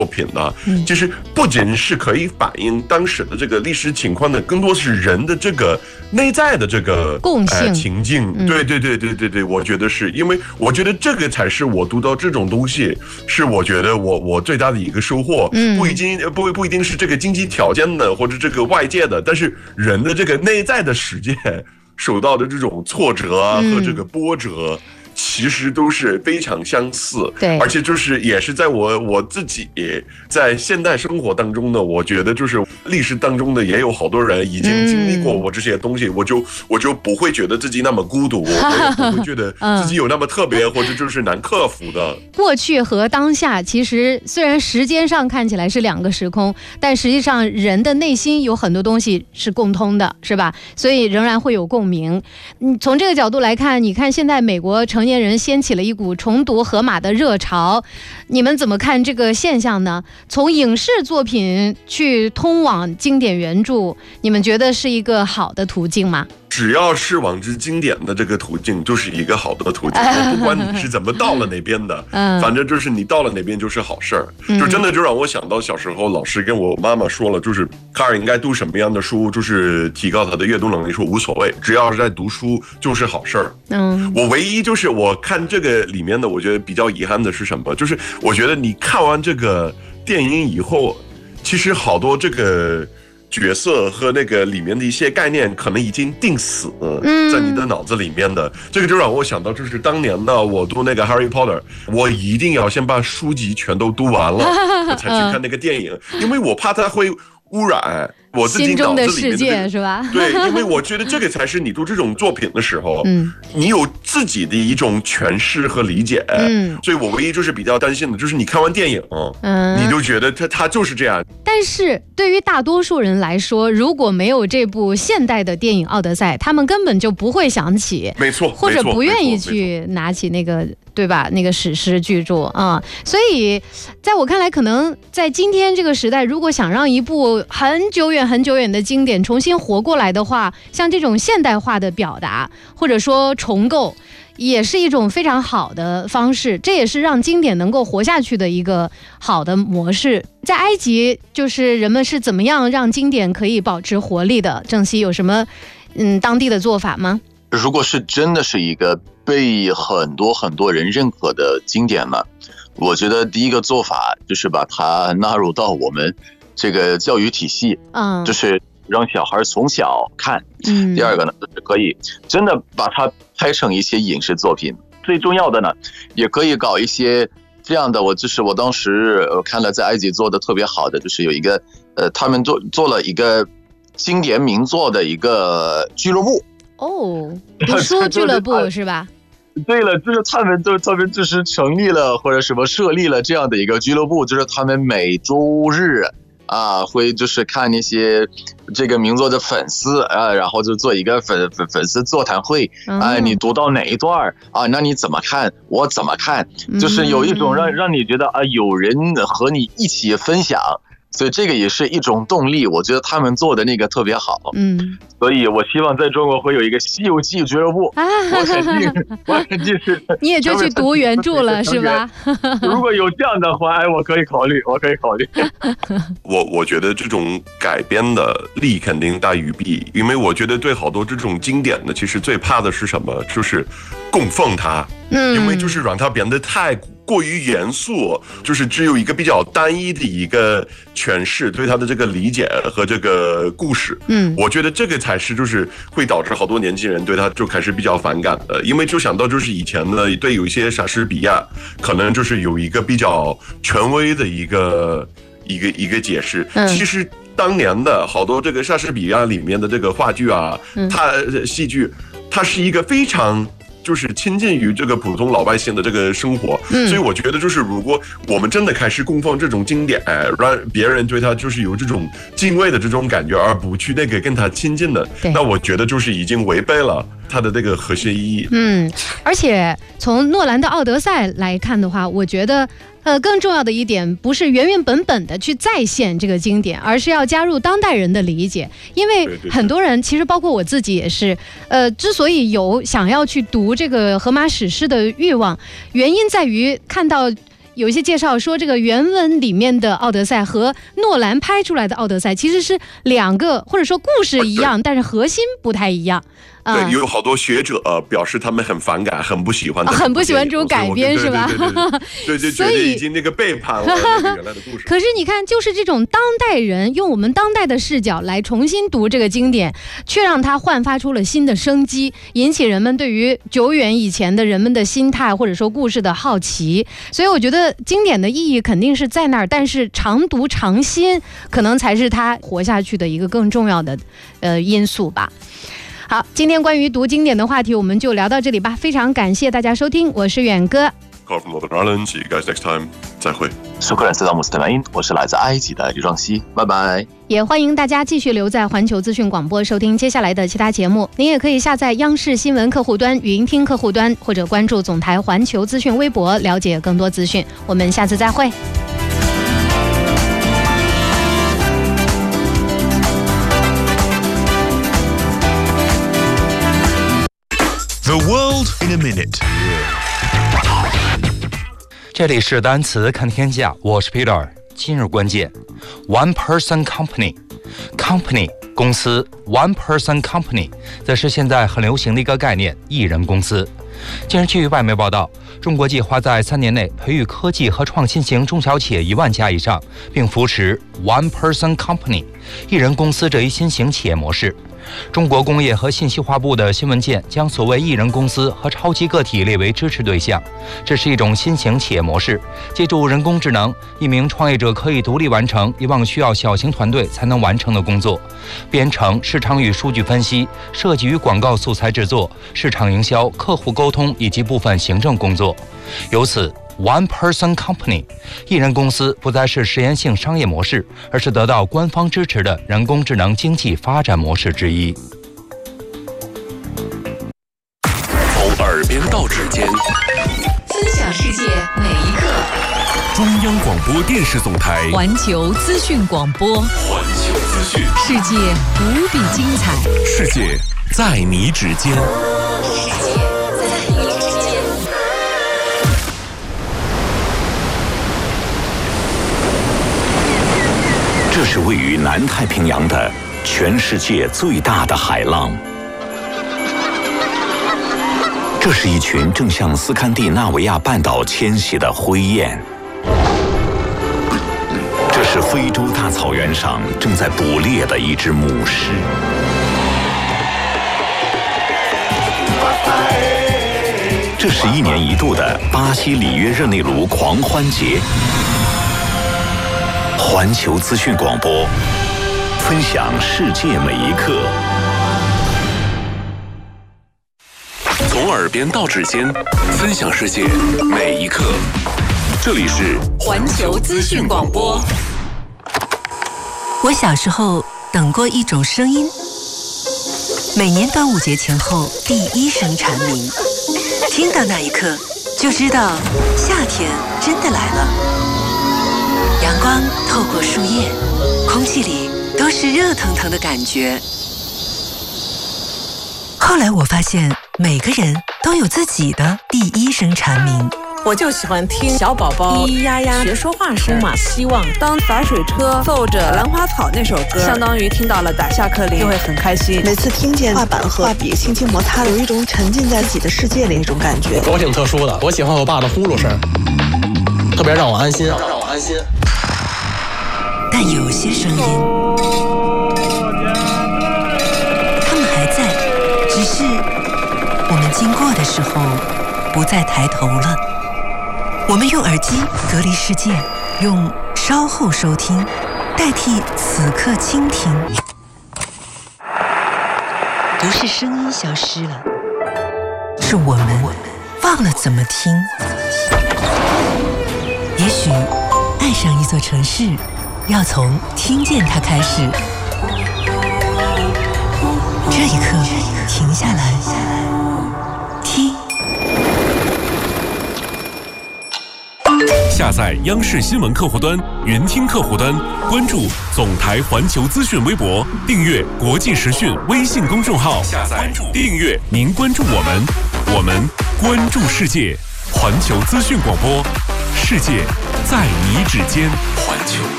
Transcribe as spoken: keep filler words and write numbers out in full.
作品呢，其实不仅是可以反映当时的这个历史情况的，更多是人的这个内在的这个共性、 呃、情境。对对对对对对，我觉得是因为我觉得这个才是我读到这种东西，是我觉得我我最大的一个收获。嗯，不一定不不一定是这个经济条件的或者这个外界的，但是人的这个内在的世界受到的这种挫折和这个波折。嗯，其实都是非常相似， 对， 而且就是也是在我我自己在现代生活当中呢，我觉得就是历史当中的也有好多人已经经历过我这些东西，嗯、我就我就不会觉得自己那么孤独，我也不会觉得自己有那么特别、嗯、或者就是难克服的。 过去和当下其实虽然时间上看起来是两个时空，但实际上人的内心有很多东西是共通的，是吧？所以仍然会有共鸣。嗯，从这个角度来看，你看现在美国成年人掀起了一股重读荷马的热潮，你们怎么看这个现象呢？从影视作品去通往经典原著，你们觉得是一个好的途径吗？ 只要是往之经典的这个途径，就是一个好的途径。不管你是怎么到了哪边的，反正就是你到了哪边就是好事儿。就真的就让我想到小时候老师跟我妈妈说了，就是卡尔应该读什么样的书，就是提高他的阅读能力，说无所谓，只要是在读书就是好事儿。嗯，我唯一就是我看这个里面的，我觉得比较遗憾的是什么？就是我觉得你看完这个电影以后，其实好多这个角色和那个里面的一些概念可能已经定死在你的脑子里面的。嗯、这个就让我想到，就是当年呢，我读那个 Harry Potter， 我一定要先把书籍全都读完了，我才去看那个电影，因为我怕它会污染我自己脑子里面的、这个、 心中的世界，是吧？ 对，因为我觉得这个才是你读这种作品的时候，嗯，你有自己的一种诠释和理解，嗯，所以我唯一就是比较担心的，就是你看完电影，嗯，你就觉得它它就是这样。 但是对于大多数人来说，如果没有这部现代的电影《奥德赛》，他们根本就不会想起， 没错， 或者不愿意去拿起那个。对吧？那个史诗巨著啊、嗯，所以在我看来，可能在今天这个时代，如果想让一部很久远、很久远的经典重新活过来的话，像这种现代化的表达，或者说重构，也是一种非常好的方式。这也是让经典能够活下去的一个好的模式。在埃及，就是人们是怎么样让经典可以保持活力的？郑希有什么嗯当地的做法吗？ 如果是真的是一个被很多很多人认可的经典呢，我觉得第一个做法就是把它纳入到我们这个教育体系，嗯，就是让小孩从小看。嗯，第二个呢，就是可以真的把它拍成一些影视作品。最重要的呢，也可以搞一些这样的，我就是我当时我看了在埃及做的特别好的，就是有一个呃，他们做做了一个经典名作的一个俱乐部。 哦，读书俱乐部是吧？ 对了，就是他们都他们就是成立了或者什么设立了这样的一个俱乐部，就是他们每周日啊会就是看那些这个名作的粉丝啊，然后就做一个粉粉粉丝座谈会啊，你读到哪一段啊？那你怎么看？我怎么看？就是有一种让让你觉得啊，有人和你一起分享。所以这个也是一种动力，我觉得他们做的那个特别好，嗯，所以我希望在中国会有一个《西游记》俱乐部，啊、我肯定，我肯定是， 你也就去读原著了，是吧？ 如果有这样的话，哎，我可以考虑，我可以考虑。 我我觉得这种改编的利肯定大于弊，因为我觉得对好多这种经典的，其实最怕的是什么？就是供奉它，嗯，因为就是让它变得太过于严肃，就是只有一个比较单一的一个诠释对他的这个理解和这个故事，嗯，我觉得这个才是就是会导致好多年轻人对他就开始比较反感的，因为就想到就是以前呢，对有一些莎士比亚可能就是有一个比较权威的一个一个一个解释，嗯，其实当年的好多这个莎士比亚里面的这个话剧啊，嗯，它戏剧，它是一个非常。就是亲近于这个普通老百姓的这个生活，嗯，所以我觉得就是如果我们真的开始供奉这种经典，让别人对他就是有这种敬畏的这种感觉，而不去那个跟他亲近的，那我觉得就是已经违背了它的这个核心意义。嗯， 而且从诺兰的《奥德赛》来看的话，我觉得。呃，更重要的一点不是原原本本的去再现这个经典，而是要加入当代人的理解。因为很多人，其实包括我自己也是，呃，之所以有想要去读这个荷马史诗的欲望，原因在于看到有一些介绍说，这个原文里面的《奥德赛》和诺兰拍出来的《奥德赛》其实是两个，或者说故事一样，但是核心不太一样。 对，有好多学者、呃、表示他们很反感，很不喜欢、 啊，很不喜欢这种改编，是吧？ 对，就觉得已经那个背叛了那个原来的故事。 可是你看，就是这种当代人用我们当代的视角来重新读这个经典，却让它焕发出了新的生机，引起人们对于久远以前的人们的心态或者说故事的好奇。所以我觉得经典的意义肯定是在那儿，但是常读常新可能才是它活下去的一个更重要的呃因素吧。好，今天关于读经典的话题我们就聊到这里吧，非常感谢大家收听，我是远哥。 Call from Northern Ireland, see you guys next time. 再会。 苏格兰斯达姆斯特莱因，我是来自埃及的李壮熙，拜拜。 也欢迎大家继续留在环球资讯广播收听接下来的其他节目。您也可以下载央视新闻客户端、语音听客户端，或者关注总台环球资讯微博，了解更多资讯。我们下次再会。 The world in a minute。 这里是单词看天下，我是 Peter。今日关键 ，one person company， company 公司 ，one person company 则是现在很流行的一个概念，一人公司。近日，据外媒报道，中国计划在三年内培育科技和创新型中小企业一万家以上，并扶持 one person company 一人公司这一新型企业模式。中国工业和信息化部的新文件将所谓一人公司和超级个体列为支持对象。这是一种新型企业模式，借助人工智能，一名创业者可以独立完成以往需要小型团队才能完成的工作，编程、市场与数据分析、设计与广告素材制作、市场营销、客户沟通以及部分行政工作。由此One person company， 一人公司不再是实验性商业模式，而是得到官方支持的人工智能经济发展模式之一。 从耳边到指尖， 分享世界每一刻。 中央广播电视总台环球资讯广播， 环球资讯， 世界无比精彩， 世界在你指尖。 世界在你指尖。 这是位于南太平洋的全世界最大的海浪。这是一群正向斯堪的纳维亚半岛迁徙的灰雁。这是非洲大草原上正在捕猎的一只母狮。这是一年一度的巴西里约热内卢狂欢节。环球资讯广播，分享世界每一刻。 从耳边到指尖，分享世界每一刻。这里是环球资讯广播。 我小时候等过一种声音，每年端午节前后第一声蝉鸣，听到那一刻就知道夏天真的来了。阳光透过树叶，空气里都是热腾腾的感觉。后来我发现，每个人都有自己的第一声蝉鸣。 我就喜欢听小宝宝咿咿呀呀学说话声，充满希望。当洒水车奏着《兰花草》那首歌，相当于听到了打下课铃，就会很开心。 每次听见画板和画笔轻轻摩擦，有一种沉浸在自己的世界里那种感觉。 我挺特殊的，我喜欢我爸的呼噜声，特别让我安心，让我安心。 但有些声音，他们还在，只是我们经过的时候不再抬头了。我们用耳机隔离世界，用稍后收听代替此刻倾听。不是声音消失了，是我们忘了怎么听。也许爱上一座城市，要从听见它开始。这一刻，停下来，听。 下载央视新闻客户端、云听客户端，关注总台环球资讯微博，订阅国际时讯微信公众号。下载、订阅，您关注我们，我们关注世界。环球资讯广播。 世界在你指尖，环球